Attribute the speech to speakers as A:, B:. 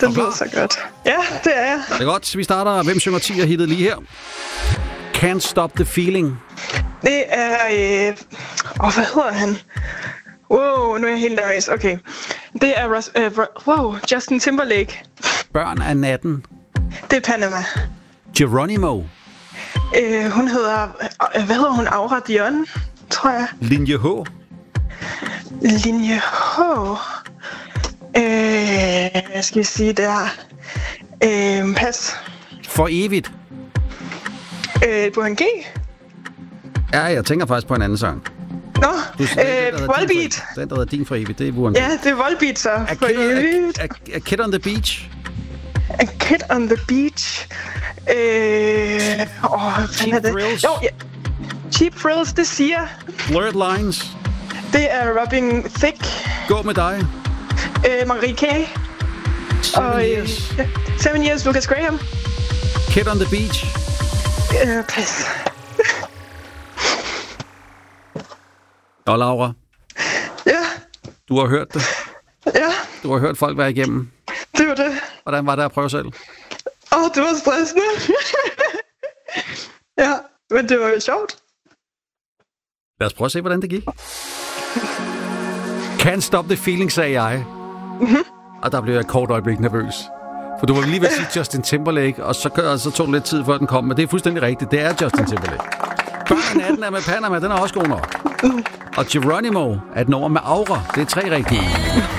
A: Det lyder så godt. Ja, det er jeg.
B: Det er godt. Vi starter. Hvem synger 10'er-hittet lige her? Can't Stop the Feeling.
A: Det er... hvad hedder han? Wow, nu er jeg helt nervøs. Okay. Det er Justin Timberlake.
B: Børn af natten.
A: Det er Panama.
B: Geronimo.
A: Hun hedder... hvad hedder hun? Aura Dion, tror jeg.
B: Linje H.
A: Linje H. Skal jeg sige der? Pas.
B: For evigt.
A: Burhan G.
B: Ja, jeg tænker faktisk på en anden sang.
A: Nå, Volbeat.
B: Den, der hedder Din for evigt, det er Burhan G.
A: Ja, det er Volbeat, så.
B: A Kid on the Beach.
A: A Kid on the Beach.
B: Cheap Thrills.
A: Jo, ja. Cheap Thrills, det siger.
B: Blurred Lines.
A: Det er Robin Thicke.
B: Gå med dig.
A: Marie K.
B: 7 Years.
A: 7 Years, Lucas Graham.
B: Kid on the Beach.
A: Pas.
B: Og Laura.
A: Ja.
B: Du har hørt det.
A: Ja.
B: Du har hørt folk være igennem.
A: Det var det.
B: Hvordan var det at prøve selv?
A: Det var stressende. Ja, men det var jo sjovt.
B: Lad os prøve at se, hvordan det gik. Can't Stop the Feeling, sagde jeg. Mm-hmm. Og der blev jeg et kort øjeblik nervøs. For du var lige ved at sige Justin Timberlake, og så tog det lidt tid, før den kom. Men det er fuldstændig rigtigt. Det er Justin Timberlake. Børn af natten er med Panama, den er også god nok. Og Geronimo er et nummer med Aura. Det er 3 rigtige.